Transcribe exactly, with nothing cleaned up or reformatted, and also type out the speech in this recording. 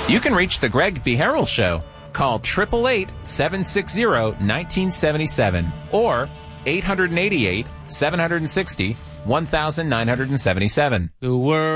You can reach The Greg B. Harrell Show. Call eight eight eight, seven six zero, one nine seven seven or eight eight eight, seven six zero, one nine seven seven. The word